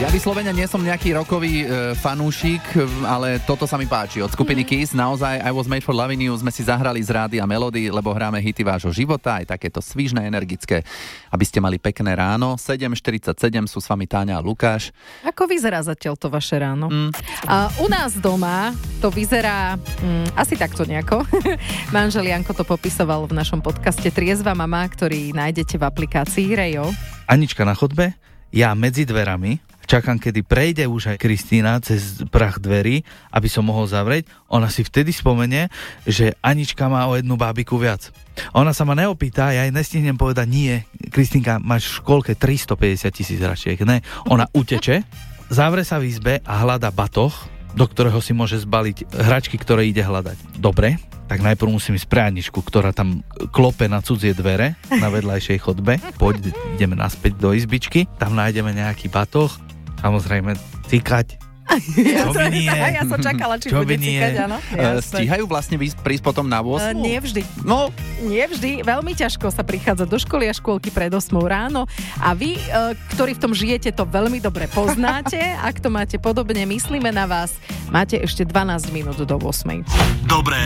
Ja vyslovene nie som nejaký rockový fanúšik, ale toto sa mi páči. Od skupiny Kiss, naozaj I Was Made for Loving You sme si zahrali z Rádia Melody, lebo hráme hity vášho života, aj takéto svižné, energické, aby ste mali pekné ráno. 7:47 sú s vami Táňa a Lukáš. Ako vyzerá zatiaľ to vaše ráno? A u nás doma to vyzerá asi takto nejako. Manžel Janko to popisoval v našom podcaste Triezva mama, ktorý nájdete v aplikácii Rejo. Anička na chodbe, ja medzi dverami, čakám, kedy prejde už aj Kristína cez prach dverí, aby som mohol zavrieť. Ona si vtedy spomenie, že Anička má o jednu bábiku viac. Ona sa ma neopýta, ja jej nestihnem povedať, nie, Kristínka, máš v škôlke 350 000 hračiek, ne? Ona uteče, zavre sa v izbe a hľada batoh, do ktorého si môže zbaliť hračky, ktoré ide hľadať. Dobre, tak najprv musím ísť pre Aničku, ktorá tam klope na cudzie dvere na vedľajšej chodbe. Poď, ideme naspäť do izbičky, tam nájdeme nejaký batoh, samozrejme cikať. Ja som čakala, či bude cikať, áno. Stíhajú vlastne prísť potom na 8? Nie vždy. No. Nie vždy. Veľmi ťažko sa prichádza do školy a škôlky pred 8 ráno. A vy, ktorí v tom žijete, to veľmi dobre poznáte. Ak to máte podobne, myslíme na vás. Máte ešte 12 minút do 8. Dobré